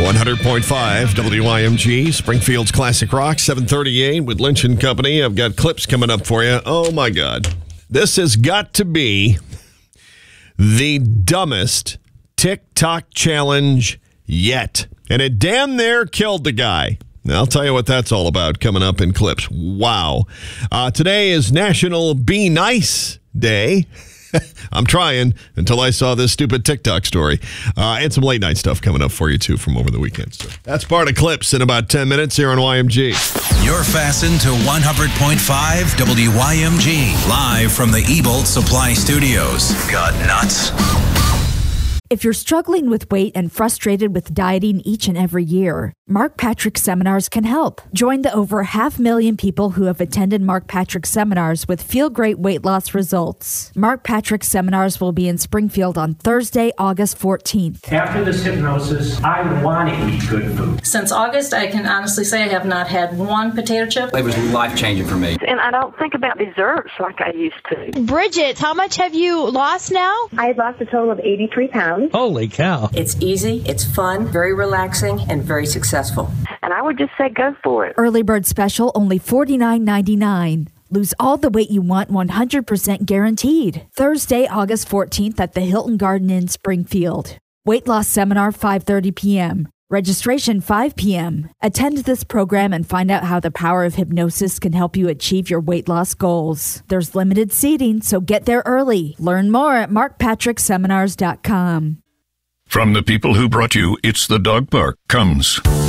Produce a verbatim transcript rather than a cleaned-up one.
one hundred point five W I M G, Springfield's Classic Rock, seven thirty-eight with Lynch and Company. I've got clips coming up for you. Oh, my God. This has got to be the dumbest TikTok challenge yet. And it damn near killed the guy. Now, I'll tell you what that's all about coming up in clips. Wow. Uh, today is National Be Nice Day. I'm trying until I saw this stupid TikTok story. Uh, and some late night stuff coming up for you, too, from over the weekend. So that's part of clips in about ten minutes here on Y M G. You're fastened to one hundred point five W Y M G, live from the Ebolt Supply Studios. Got nuts? If you're struggling with weight and frustrated with dieting each and every year, Mark Patrick Seminars can help. Join the over half million people who have attended Mark Patrick Seminars with Feel Great weight loss results. Mark Patrick Seminars will be in Springfield on Thursday, August fourteenth. After this hypnosis, I want to eat good food. Since August, I can honestly say I have not had one potato chip. It was life-changing for me. And I don't think about desserts like I used to. Bridget, how much have you lost now? I had lost a total of eighty-three pounds. Holy cow. It's easy, it's fun, very relaxing, and very successful. And I would just say go for it. Early bird special, only forty-nine ninety-nine. Lose all the weight you want, one hundred percent guaranteed. Thursday, August fourteenth at the Hilton Garden Inn, Springfield. Weight loss seminar, five thirty p.m. Registration, five p.m. Attend this program and find out how the power of hypnosis can help you achieve your weight loss goals. There's limited seating, so get there early. Learn more at mark patrick seminars dot com. From the people who brought you It's the Dog Park comes